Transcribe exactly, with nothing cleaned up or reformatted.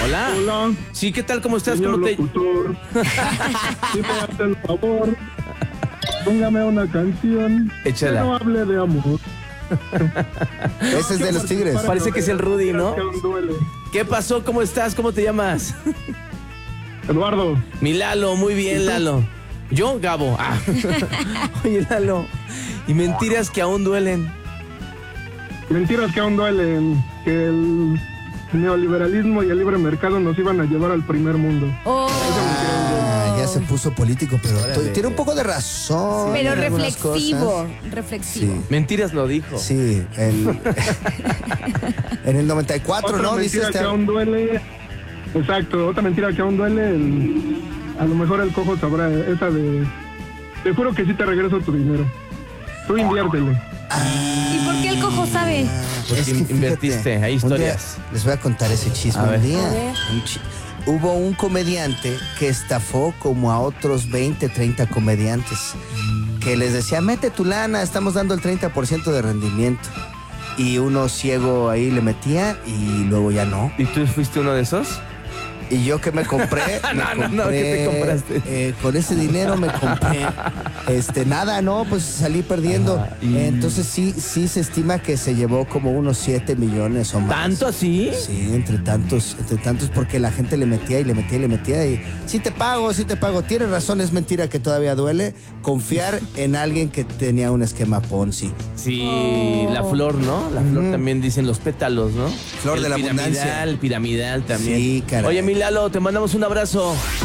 Hola. Hola. Sí, ¿qué tal? ¿Cómo estás? Señor ¿Cómo te...? locutor. Si me hace el favor, póngame una canción Échala. que no hable de amor. Ese es de los Tigres. Parece que es el Rudy, ¿no? Que aún duele. ¿Qué pasó? ¿Cómo estás? ¿Cómo te llamas? Eduardo, Mi Lalo, muy bien, Lalo. Yo, Gabo. Ah. Oye, Lalo. Y mentiras que aún duelen. mentiras que aún duelen, que el neoliberalismo y el libre mercado nos iban a llevar al primer mundo. Oh, Ah, ya se puso político, pero Órale. tiene un poco de razón. pero en algunas reflexivo, cosas. reflexivo. Sí. Mentiras lo dijo. Sí, el, en el noventa y cuatro, Otra ¿no? Dice mentira este. que aún duele. Exacto, otra mentira que aún duele. el- a lo mejor el cojo sabrá esa de. Te juro que sí te regreso tu dinero. Tú inviértele. ¿Y por qué el cojo sabe? Porque Es que fíjate, invertiste, hay un día- historias. les voy a contar ese chisme A ver. un día. A ver. Un chi- Hubo un comediante que estafó como a otros veinte, treinta comediantes. Que les decía, mete tu lana, estamos dando el treinta por ciento de rendimiento. Y uno ciego ahí le metía y luego ya no. ¿Y tú fuiste uno de esos? Y yo que me compré, me No, no, no, ¿qué te compraste? eh, con ese dinero me compré, este, nada, no, pues salí perdiendo. Ajá, y- Entonces sí, sí se estima que se llevó como unos siete millones o más. ¿Tanto así? Sí, entre tantos, entre tantos, porque la gente le metía y le metía y le metía y sí te pago, sí te pago. Tienes razón, es mentira que todavía duele confiar en alguien que tenía un esquema Ponzi. Sí, la flor, ¿no? La flor Ujú. también dicen los pétalos, ¿no? Flor El de la abundancia. piramidal, piramidal también. Sí, caray. Oye, mi Lalo, te mandamos un abrazo.